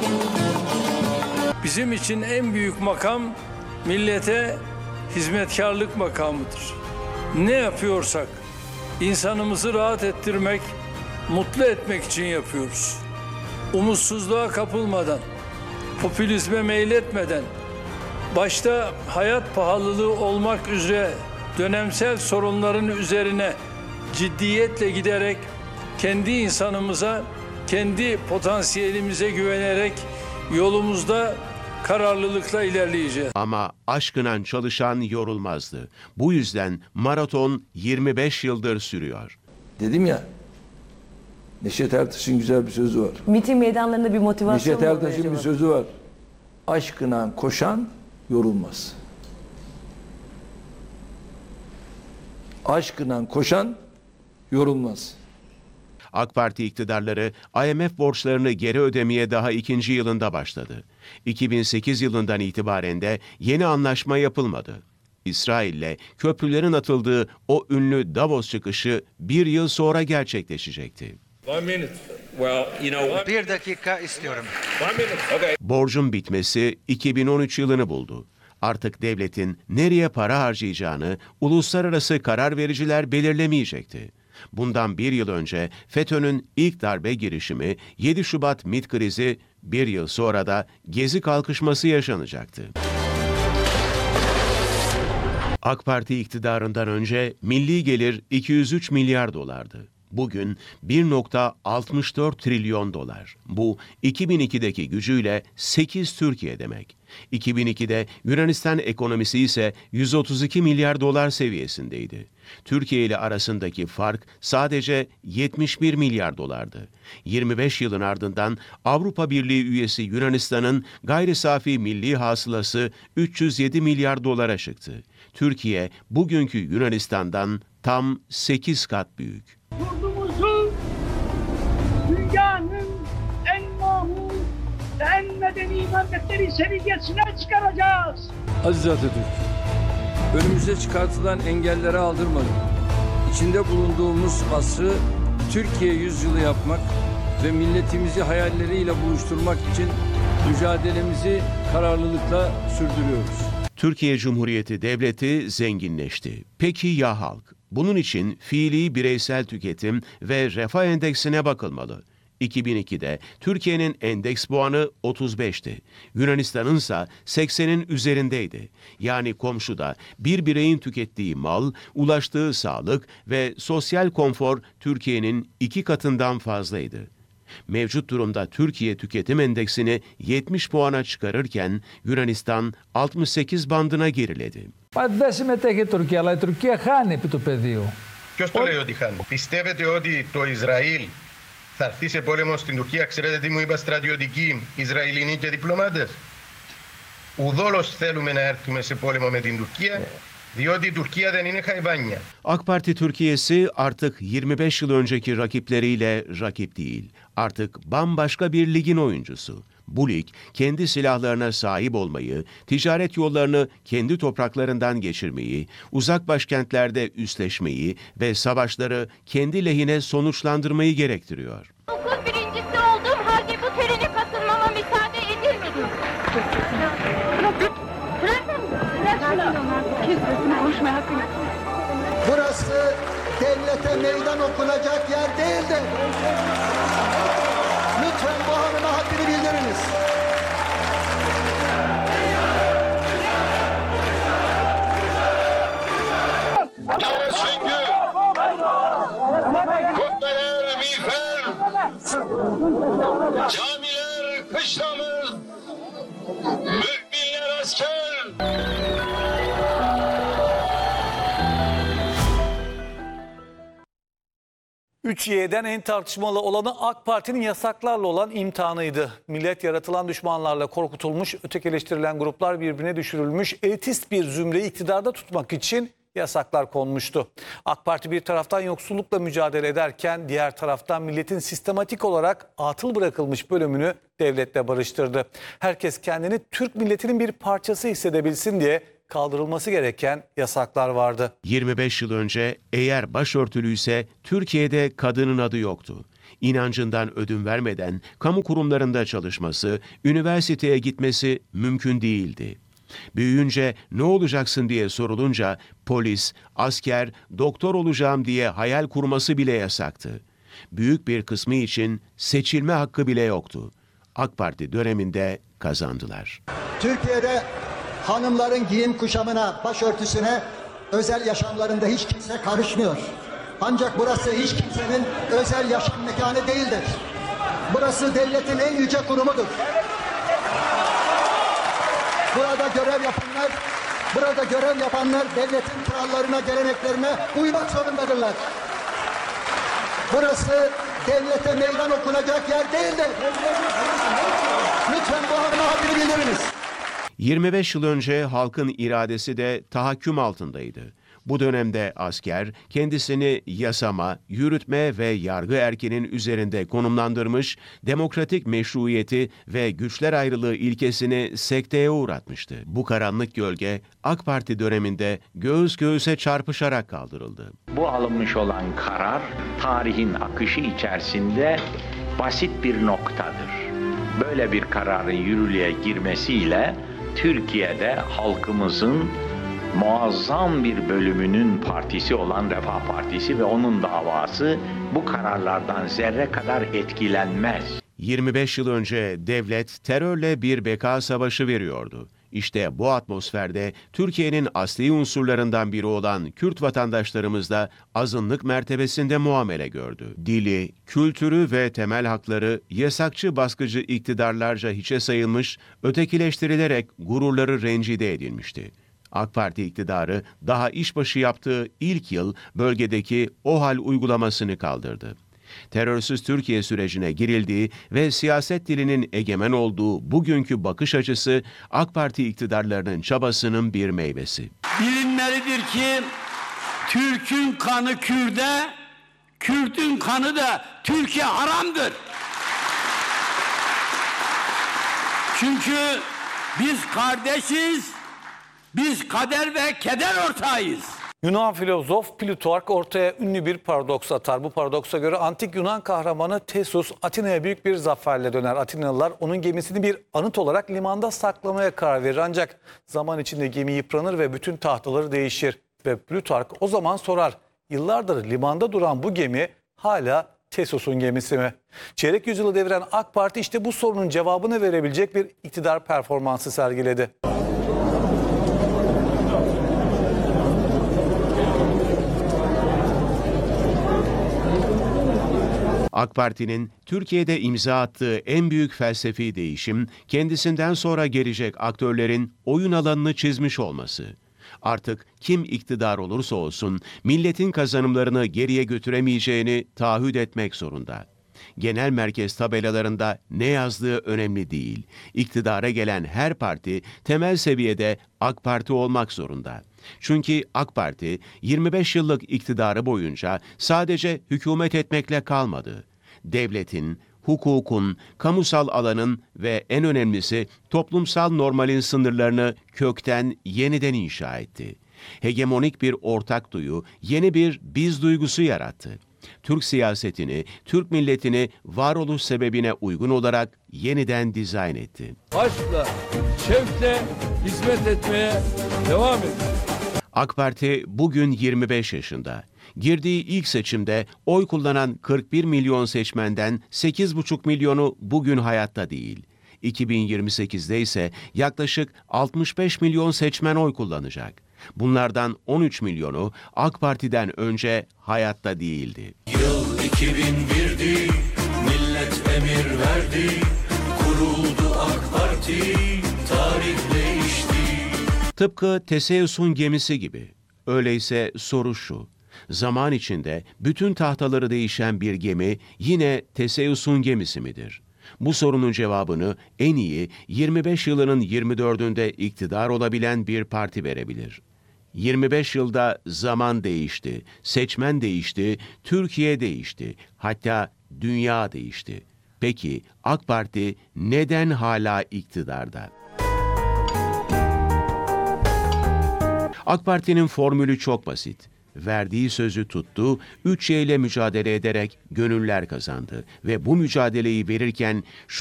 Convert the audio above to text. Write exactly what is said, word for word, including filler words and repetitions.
Bizim için en büyük makam millete hizmetkarlık makamıdır. Ne yapıyorsak insanımızı rahat ettirmek, mutlu etmek için yapıyoruz. Umutsuzluğa kapılmadan, popülizme meyletmeden, başta hayat pahalılığı olmak üzere dönemsel sorunların üzerine ciddiyetle giderek kendi insanımıza, kendi potansiyelimize güvenerek yolumuzda kararlılıkla ilerleyeceğiz. Ama aşkına çalışan yorulmazdı. Bu yüzden maraton yirmi beş yıldır sürüyor. Dedim ya, Neşet Ertaş'ın güzel bir sözü var. Miting meydanlarında bir motivasyon Neşet Ertaş'ın bir sözü var. Aşkına koşan yorulmaz. Aşkına koşan yorulmaz. AK Parti iktidarları I M F borçlarını geri ödemeye daha ikinci yılında başladı. iki bin sekiz yılından itibaren de yeni anlaşma yapılmadı. İsrail'le köprülerin atıldığı o ünlü Davos çıkışı bir yıl sonra gerçekleşecekti. Bir dakika istiyorum. Borcun bitmesi iki bin on üç yılını buldu. Artık devletin nereye para harcayacağını uluslararası karar vericiler belirlemeyecekti. Bundan bir yıl önce FETÖ'nün ilk darbe girişimi, yedi Şubat MİT krizi, bir yıl sonra da Gezi kalkışması yaşanacaktı. AK Parti iktidarından önce milli gelir iki yüz üç milyar dolardı. Bugün bir nokta altmış dört trilyon dolar. Bu iki bin ikideki gücüyle sekiz Türkiye demek. iki bin ikide Yunanistan ekonomisi ise yüz otuz iki milyar dolar seviyesindeydi. Türkiye ile arasındaki fark sadece yetmiş bir milyar dolardı. yirmi beş yılın ardından Avrupa Birliği üyesi Yunanistan'ın gayri safi milli hasılası üç yüz yedi milyar dolara çıktı. Türkiye bugünkü Yunanistan'dan tam sekiz kat büyük. Yurdumuzu dünyanın en mahmur ve en medeni memleketleri seviyesine çıkaracağız. Aziz Atatürk, önümüze çıkartılan engelleri aldırmadık. İçinde bulunduğumuz asrı Türkiye yüzyılı yapmak ve milletimizi hayalleriyle buluşturmak için mücadelemizi kararlılıkla sürdürüyoruz. Türkiye Cumhuriyeti Devleti zenginleşti. Peki ya halk? Bunun için fiili bireysel tüketim ve refah endeksine bakılmalı. iki bin ikide Türkiye'nin endeks puanı otuz beşti. Yunanistan'ın ise seksenin üzerindeydi. Yani komşuda bir bireyin tükettiği mal, ulaştığı sağlık ve sosyal konfor Türkiye'nin iki katından fazlaydı. Mevcut durumda Türkiye tüketim endeksini yetmiş puana çıkarırken Yunanistan altmış sekiz bandına geriledi. Δεν συμμετέχει η Τουρκία, αλλά η Τουρκία χάνει επί του πεδίου. Ποιος το λέει ότι χάνει? Πιστεύετε ότι το Ισραήλ θα έρθει σε πόλεμο στην Τουρκία? Ξέρετε τι μου είπα στρατιωτικοί Ισραηλινοί και διπλωμάτες? Ουδόλως θέλουμε να έρθουμε σε πόλεμο με την Τουρκία, διότι η Τουρκία δεν είναι χαϊβάνια. AK Parti Türkiye'si artık yirmi beş yıl önceki rakipleriyle rakip değil. Artık bambaşka bir ligin oyuncusu. Bu lig kendi silahlarına sahip olmayı, ticaret yollarını kendi topraklarından geçirmeyi, uzak başkentlerde üsleşmeyi ve savaşları kendi lehine sonuçlandırmayı gerektiriyor. Okul birincisi olduğum halde bu törene katılmama müsaade edilmedi. Burası devlete meydan okunacak yer değildir. Lütfen bu hanıma haddini bildiriniz. Çünkü kubbeler miğfer, camiler kışlamız, müminler asker. üç Y'den en tartışmalı olanı AK Parti'nin yasaklarla olan imtihanıydı. Millet yaratılan düşmanlarla korkutulmuş, ötekileştirilen gruplar birbirine düşürülmüş, elitist bir zümreyi iktidarda tutmak için yasaklar konmuştu. AK Parti bir taraftan yoksullukla mücadele ederken diğer taraftan milletin sistematik olarak atıl bırakılmış bölümünü devletle barıştırdı. Herkes kendini Türk milletinin bir parçası hissedebilsin diye kaldırılması gereken yasaklar vardı. yirmi beş yıl önce eğer başörtülüyse Türkiye'de kadının adı yoktu. İnancından ödün vermeden kamu kurumlarında çalışması, üniversiteye gitmesi mümkün değildi. Büyüyünce ne olacaksın diye sorulunca polis, asker, doktor olacağım diye hayal kurması bile yasaktı. Büyük bir kısmı için seçilme hakkı bile yoktu. AK Parti döneminde kazandılar. Türkiye'de hanımların giyim kuşamına, başörtüsüne, özel yaşamlarında hiç kimse karışmıyor. Ancak burası hiç kimsenin özel yaşam mekanı değildir. Burası devletin en yüce kurumudur. Burada görev yapanlar, burada görev yapanlar devletin kurallarına, geleneklerine uymak zorundadırlar. Burası devlete meydan okunacak yer değildir. Lütfen bu hanıma haddini bildiriniz. yirmi beş yıl önce halkın iradesi de tahakküm altındaydı. Bu dönemde asker kendisini yasama, yürütme ve yargı erkinin üzerinde konumlandırmış, demokratik meşruiyeti ve güçler ayrılığı ilkesini sekteye uğratmıştı. Bu karanlık gölge AK Parti döneminde göğüs göğüse çarpışarak kaldırıldı. Bu alınmış olan karar tarihin akışı içerisinde basit bir noktadır. Böyle bir kararın yürürlüğe girmesiyle Türkiye'de halkımızın muazzam bir bölümünün partisi olan Refah Partisi ve onun davası bu kararlardan zerre kadar etkilenmez. yirmi beş yıl önce devlet terörle bir beka savaşı veriyordu. İşte bu atmosferde Türkiye'nin asli unsurlarından biri olan Kürt vatandaşlarımız da azınlık mertebesinde muamele gördü. Dili, kültürü ve temel hakları yasakçı baskıcı iktidarlarca hiçe sayılmış, ötekileştirilerek gururları rencide edilmişti. AK Parti iktidarı daha işbaşı yaptığı ilk yıl bölgedeki OHAL uygulamasını kaldırdı. Terörsüz Türkiye sürecine girildiği ve siyaset dilinin egemen olduğu bugünkü bakış açısı AK Parti iktidarlarının çabasının bir meyvesi. Bilinmelidir ki Türk'ün kanı Kürt'e, Kürt'ün kanı da Türkiye haramdır. Çünkü biz kardeşiz, biz kader ve keder ortağıyız. Yunan filozof Plutark ortaya ünlü bir paradoks atar. Bu paradoksa göre antik Yunan kahramanı Theseus Atina'ya büyük bir zaferle döner. Atinalılar onun gemisini bir anıt olarak limanda saklamaya karar verir. Ancak zaman içinde gemi yıpranır ve bütün tahtaları değişir. Ve Plutark o zaman sorar, yıllardır limanda duran bu gemi hala Theseus'un gemisi mi? Çeyrek yüzyılı deviren AK Parti işte bu sorunun cevabını verebilecek bir iktidar performansı sergiledi. AK Parti'nin Türkiye'de imza attığı en büyük felsefi değişim, kendisinden sonra gelecek aktörlerin oyun alanını çizmiş olması. Artık kim iktidar olursa olsun milletin kazanımlarını geriye götüremeyeceğini taahhüt etmek zorunda. Genel merkez tabelalarında ne yazdığı önemli değil. İktidara gelen her parti temel seviyede AK Parti olmak zorunda. Çünkü AK Parti yirmi beş yıllık iktidarı boyunca sadece hükümet etmekle kalmadı. Devletin, hukukun, kamusal alanın ve en önemlisi toplumsal normalin sınırlarını kökten yeniden inşa etti. Hegemonik bir ortak duyu, yeni bir biz duygusu yarattı. Türk siyasetini, Türk milletini varoluş sebebine uygun olarak yeniden dizayn etti. Aşkla, şevkle hizmet etmeye devam edin. AK Parti bugün yirmi beş yaşında. Girdiği ilk seçimde oy kullanan kırk bir milyon seçmenden sekiz buçuk milyonu bugün hayatta değil. iki bin yirmi sekizde ise yaklaşık altmış beş milyon seçmen oy kullanacak. Bunlardan on üç milyonu AK Parti'den önce hayatta değildi. Yıl iki bin birdi, millet emir verdi, kuruldu AK Parti, tarih değişti. Tıpkı Theseus'un gemisi gibi. Öyleyse soru şu, zaman içinde bütün tahtaları değişen bir gemi yine Theseus'un gemisi midir? Bu sorunun cevabını en iyi yirmi beş yılının yirmi dördünde iktidar olabilen bir parti verebilir. yirmi beş yılda zaman değişti, seçmen değişti, Türkiye değişti, hatta dünya değişti. Peki AK Parti neden hala iktidarda? AK Parti'nin formülü çok basit. Verdiği sözü tuttu, üç Y ile mücadele ederek gönüller kazandı ve bu mücadeleyi verirken şu